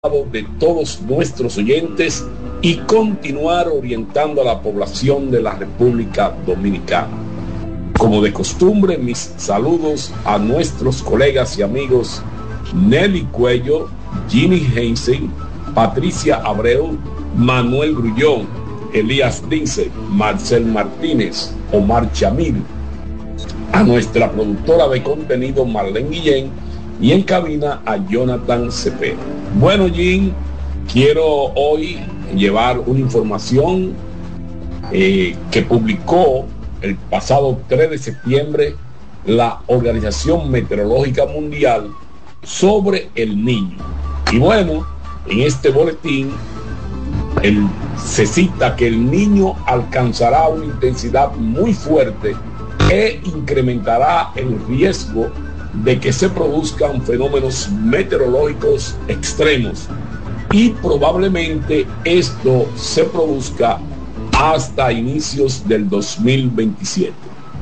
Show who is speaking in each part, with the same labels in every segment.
Speaker 1: de todos nuestros oyentes y continuar orientando a la población de la República Dominicana. Como de costumbre, mis saludos a nuestros colegas y amigos Nelly Cuello, Ginny Heinsen, Patricia Abreu, Manuel Grullón, Elías Lince, Marcel Martínez, Omar Chamil, a nuestra productora de contenido Marlene Guillén y en cabina a Jonathan Cepeda. Bueno, Jim, quiero hoy llevar una información que publicó el pasado 3 de septiembre la Organización Meteorológica Mundial sobre el Niño. Y bueno, en este boletín se cita que el Niño alcanzará una intensidad muy fuerte e incrementará el riesgo de que se produzcan fenómenos meteorológicos extremos, y probablemente esto se produzca hasta inicios del 2027.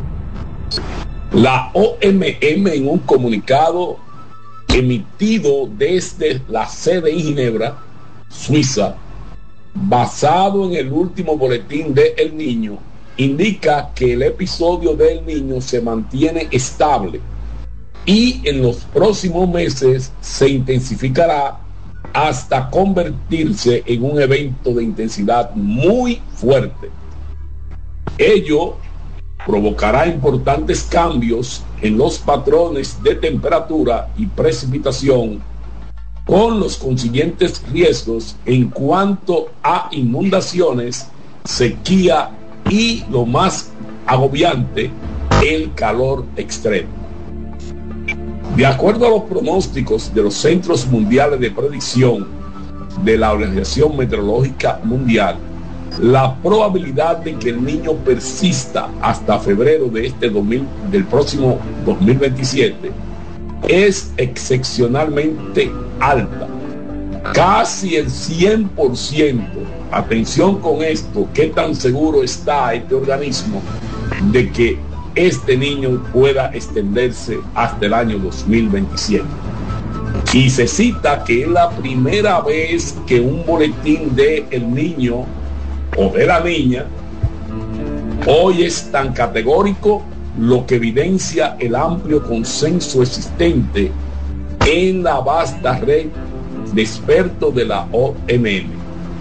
Speaker 1: La OMM, en un comunicado emitido desde la sede en Ginebra, Suiza, basado en el último boletín de El Niño, indica que el episodio del Niño se mantiene estable y en los próximos meses se intensificará hasta convertirse en un evento de intensidad muy fuerte. Ello provocará importantes cambios en los patrones de temperatura y precipitación, con los consiguientes riesgos en cuanto a inundaciones, sequía y, lo más agobiante, el calor extremo. De acuerdo a los pronósticos de los Centros Mundiales de Predicción de la Organización Meteorológica Mundial, la probabilidad de que el Niño persista hasta febrero del próximo 2027 es excepcionalmente alta, casi el 100%. Atención con esto, qué tan seguro está este organismo de que este niño pueda extenderse hasta el año 2027. Y se cita que es la primera vez que un boletín de el niño o de la niña hoy es tan categórico, lo que evidencia el amplio consenso existente en la vasta red de expertos de la OMM.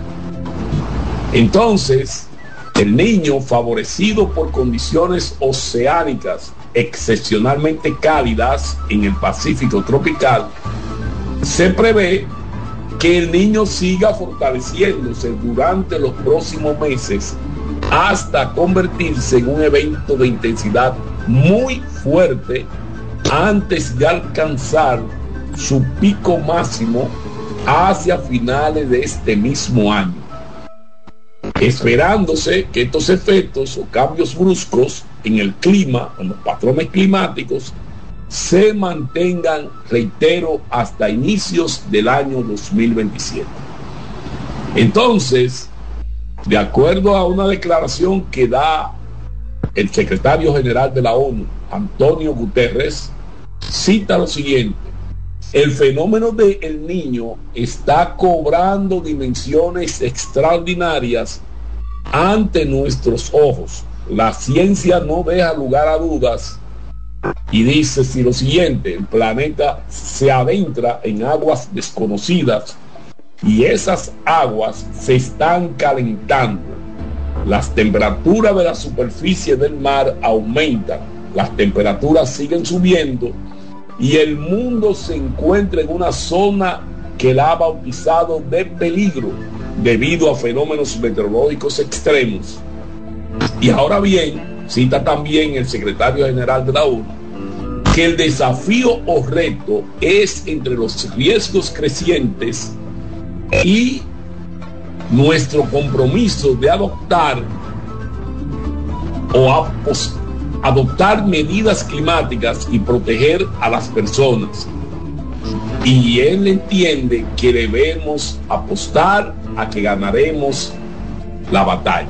Speaker 1: Entonces, el Niño, favorecido por condiciones oceánicas excepcionalmente cálidas en el Pacífico tropical, se prevé que el Niño siga fortaleciéndose durante los próximos meses hasta convertirse en un evento de intensidad muy fuerte antes de alcanzar su pico máximo hacia finales de este mismo año, esperándose que estos efectos o cambios bruscos en el clima, en los patrones climáticos, se mantengan, reitero, hasta inicios del año 2027. Entonces, de acuerdo a una declaración que da el secretario general de la ONU, Antonio Guterres, cita lo siguiente: el fenómeno del Niño está cobrando dimensiones extraordinarias ante nuestros ojos. La ciencia no deja lugar a dudas y dice lo siguiente: el planeta se adentra en aguas desconocidas y esas aguas se están calentando. Las temperaturas de la superficie del mar aumentan, las temperaturas siguen subiendo y el mundo se encuentra en una zona que la ha bautizado de peligro debido a fenómenos meteorológicos extremos. Y ahora bien, cita también el secretario general de la ONU, que el desafío o reto es entre los riesgos crecientes y nuestro compromiso de adoptar medidas climáticas y proteger a las personas. Y él entiende que debemos apostar a que ganaremos la batalla.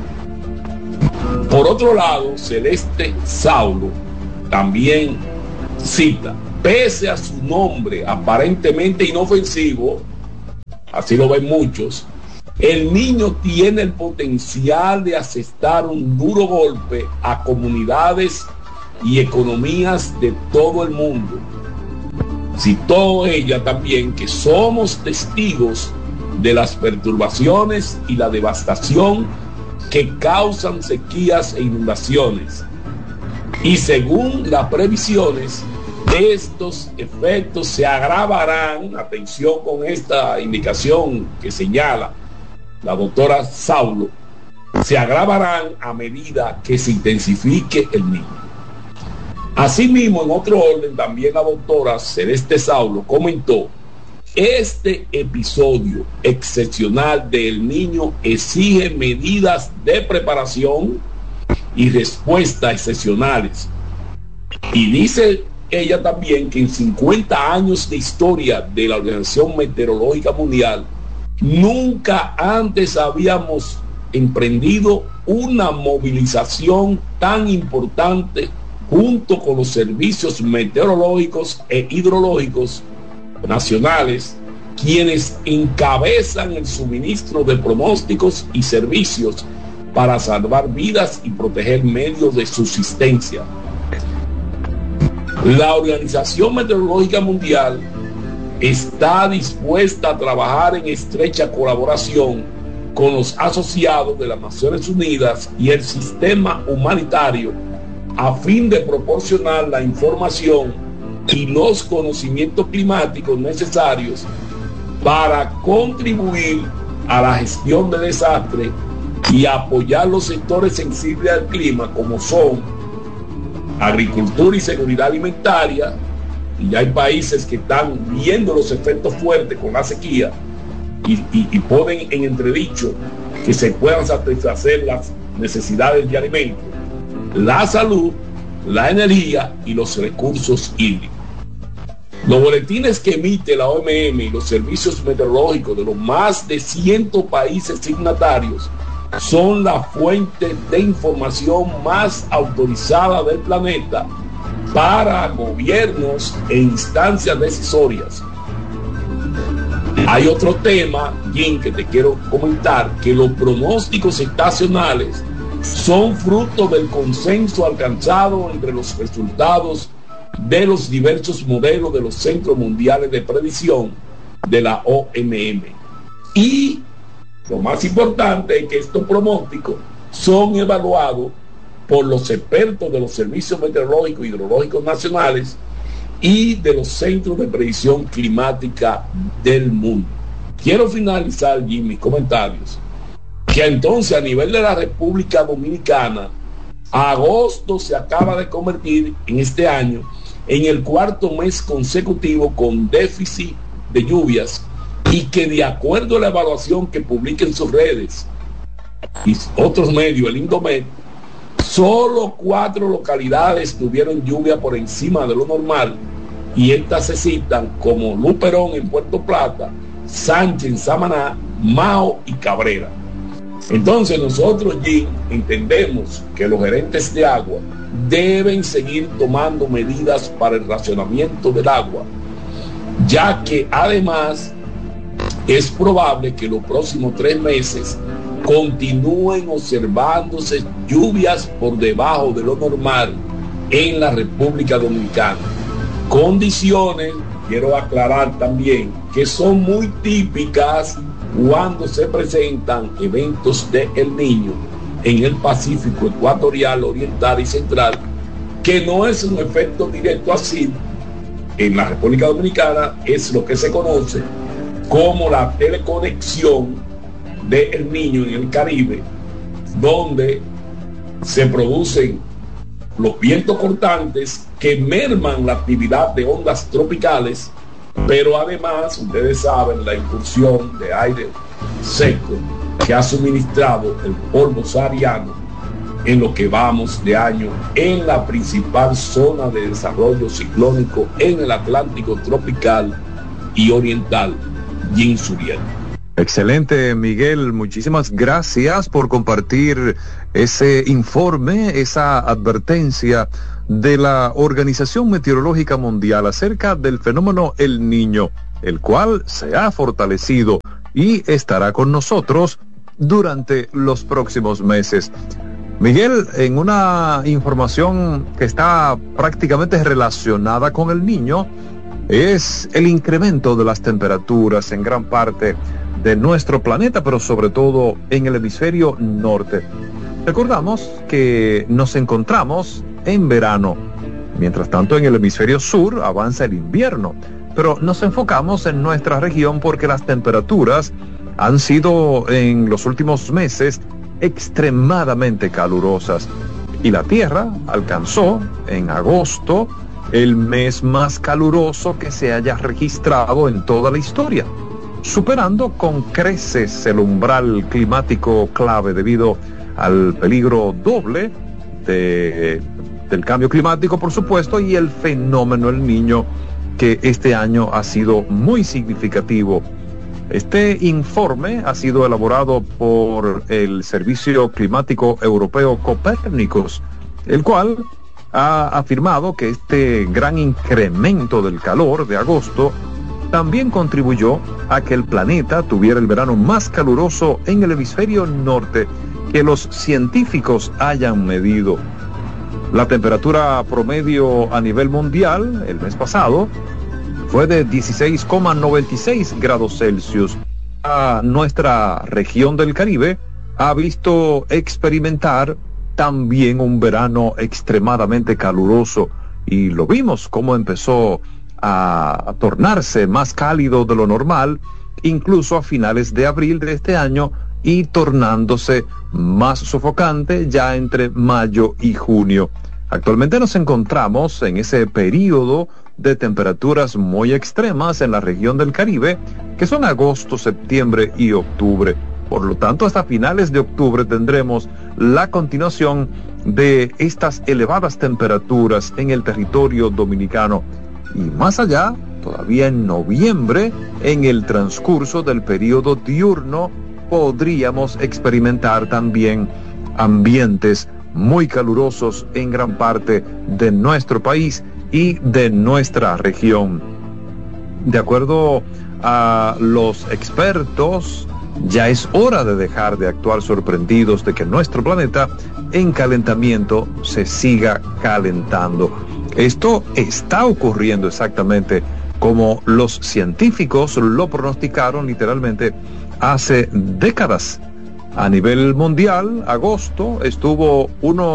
Speaker 1: Por otro lado, Celeste Saulo también cita: pese a su nombre aparentemente inofensivo, así lo ven muchos, el Niño tiene el potencial de asestar un duro golpe a comunidades y economías de todo el mundo. Citó ella también que somos testigos de las perturbaciones y la devastación que causan sequías e inundaciones. Y según las previsiones, estos efectos se agravarán, atención con esta indicación que señala la doctora Saulo, se agravarán a medida que se intensifique el Niño. Asimismo, en otro orden, también la doctora Celeste Saulo comentó: este episodio excepcional del Niño exige medidas de preparación y respuesta excepcionales. Y dice ella también que en 50 años de historia de la Organización Meteorológica Mundial, nunca antes habíamos emprendido una movilización tan importante junto con los servicios meteorológicos e hidrológicos nacionales, quienes encabezan el suministro de pronósticos y servicios para salvar vidas y proteger medios de subsistencia. La Organización Meteorológica Mundial está dispuesta a trabajar en estrecha colaboración con los asociados de las Naciones Unidas y el sistema humanitario a fin de proporcionar la información y los conocimientos climáticos necesarios para contribuir a la gestión de desastres y apoyar los sectores sensibles al clima, como son agricultura y seguridad alimentaria. Y ya hay países que están viendo los efectos fuertes con la sequía y ponen en entredicho que se puedan satisfacer las necesidades de alimentos, la salud, la energía y los recursos hídricos. Los boletines que emite la OMM y los servicios meteorológicos de los más de 100 países signatarios son la fuente de información más autorizada del planeta para gobiernos e instancias decisorias. Hay otro tema, Jim, que te quiero comentar, que los pronósticos estacionales son fruto del consenso alcanzado entre los resultados de los diversos modelos de los Centros Mundiales de Predicción de la OMM. Y lo más importante es que estos pronósticos son evaluados por los expertos de los servicios meteorológicos y hidrológicos nacionales y de los centros de predicción climática del mundo. Quiero finalizar, Jim, mis comentarios, que entonces a nivel de la República Dominicana, agosto se acaba de convertir en este año en el cuarto mes consecutivo con déficit de lluvias, y que de acuerdo a la evaluación que publica en sus redes y otros medios, el Indomet, solo 4 localidades tuvieron lluvia por encima de lo normal, y estas se citan como Luperón en Puerto Plata, Sánchez en Samaná, Mao y Cabrera. Entonces nosotros, Jim, entendemos que los gerentes de agua deben seguir tomando medidas para el racionamiento del agua, ya que además es probable que los próximos 3 meses continúen observándose lluvias por debajo de lo normal en la República Dominicana. Condiciones, quiero aclarar también, que son muy típicas cuando se presentan eventos de El Niño en el Pacífico ecuatorial, oriental y central, que no es un efecto directo así. En la República Dominicana es lo que se conoce como la teleconexión de El Niño en el Caribe, donde se producen los vientos cortantes que merman la actividad de ondas tropicales, pero además, ustedes saben, la incursión de aire seco que ha suministrado el polvo sahariano en lo que vamos de año en la principal zona de desarrollo ciclónico en el Atlántico tropical y oriental, Jim Suriel.
Speaker 2: Excelente, Miguel, muchísimas gracias por compartir ese informe, esa advertencia de la Organización Meteorológica Mundial acerca del fenómeno El Niño, el cual se ha fortalecido y estará con nosotros durante los próximos meses. Miguel, en una información que está prácticamente relacionada con el Niño, es el incremento de las temperaturas en gran parte de nuestro planeta, pero sobre todo en el hemisferio norte. Recordamos que nos encontramos en verano, mientras tanto en el hemisferio sur avanza el invierno, pero nos enfocamos en nuestra región porque las temperaturas han sido en los últimos meses extremadamente calurosas y la Tierra alcanzó en agosto el mes más caluroso que se haya registrado en toda la historia, superando con creces el umbral climático clave debido al peligro doble del cambio climático, por supuesto, y el fenómeno El Niño, que este año ha sido muy significativo. Este informe ha sido elaborado por el Servicio Climático Europeo Copérnicos, el cual ha afirmado que este gran incremento del calor de agosto también contribuyó a que el planeta tuviera el verano más caluroso en el hemisferio norte que los científicos hayan medido. La temperatura promedio a nivel mundial el mes pasado fue de 16,96 grados Celsius. A nuestra región del Caribe ha visto experimentar también un verano extremadamente caluroso y lo vimos cómo empezó a tornarse más cálido de lo normal, incluso a finales de abril de este año, y tornándose más sofocante ya entre mayo y junio. Actualmente nos encontramos en ese periodo de temperaturas muy extremas en la región del Caribe, que son agosto, septiembre y octubre. Por lo tanto, hasta finales de octubre tendremos la continuación de estas elevadas temperaturas en el territorio dominicano. Y más allá, todavía en noviembre, en el transcurso del periodo diurno, podríamos experimentar también ambientes muy calurosos en gran parte de nuestro país y de nuestra región. De acuerdo a los expertos, ya es hora de dejar de actuar sorprendidos de que nuestro planeta en calentamiento se siga calentando. Esto está ocurriendo exactamente como los científicos lo pronosticaron literalmente hace décadas. A nivel mundial, agosto estuvo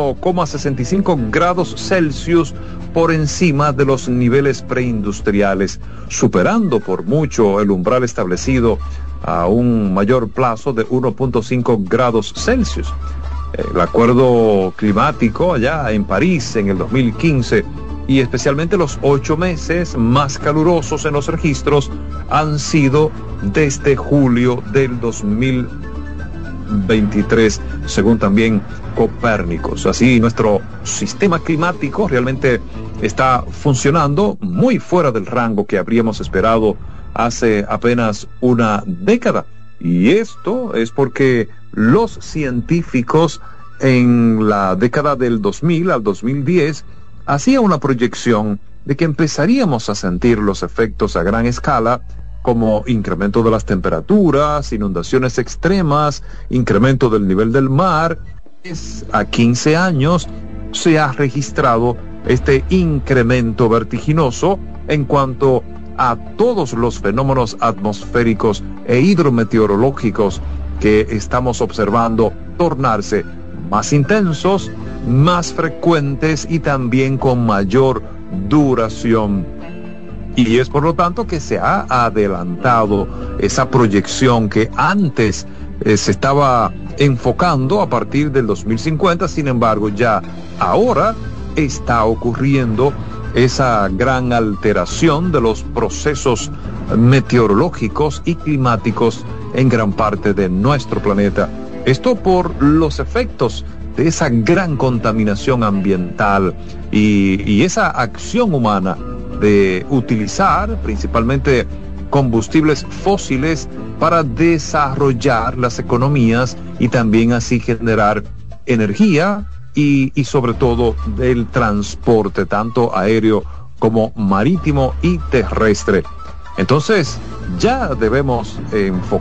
Speaker 2: 1,65 grados Celsius por encima de los niveles preindustriales, superando por mucho el umbral establecido a un mayor plazo de 1,5 grados Celsius. El acuerdo climático allá en París en el 2015 y especialmente los 8 meses más calurosos en los registros han sido desde julio del 2023, según también Copérnicos. Así, nuestro sistema climático realmente está funcionando muy fuera del rango que habríamos esperado hace apenas una década. Y esto es porque los científicos en la década del 2000 al 2010 hacían una proyección de que empezaríamos a sentir los efectos a gran escala, como incremento de las temperaturas, inundaciones extremas, incremento del nivel del mar. A 15 años se ha registrado este incremento vertiginoso en cuanto a todos los fenómenos atmosféricos e hidrometeorológicos que estamos observando tornarse más intensos, más frecuentes y también con mayor duración. Y es por lo tanto que se ha adelantado esa proyección que antes se estaba enfocando a partir del 2050, sin embargo ya ahora está ocurriendo esa gran alteración de los procesos meteorológicos y climáticos en gran parte de nuestro planeta. Esto por los efectos de esa gran contaminación ambiental y esa acción humana de utilizar principalmente combustibles fósiles para desarrollar las economías y también así generar energía y sobre todo del transporte, tanto aéreo como marítimo y terrestre. Entonces, ya debemos enfocar